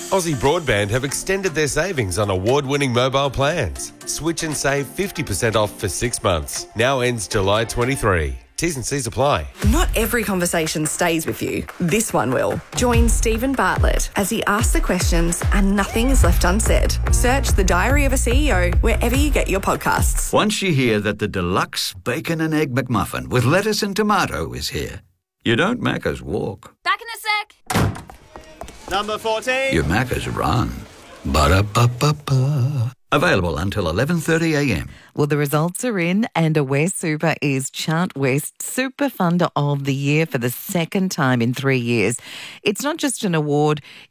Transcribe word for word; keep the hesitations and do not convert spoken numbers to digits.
Aussie Broadband have extended their savings on award-winning mobile plans. Switch and save fifty percent off for six months. Now ends July twenty-third. T's and C's apply. Not every conversation stays with you. This one will. Join Stephen Bartlett as he asks the questions and nothing is left unsaid. Search The Diary of a C E O wherever you get your podcasts. Once you hear that the deluxe bacon and egg McMuffin with lettuce and tomato is here, you don't Macca's walk. Back in a sec. Number fourteen. You Macca's run. Ba-da-ba-ba-ba. Available until eleven thirty a m. Well, the results are in and Aware Super is Chart West Super Funder of the Year for the second time in three years. It's not just an award,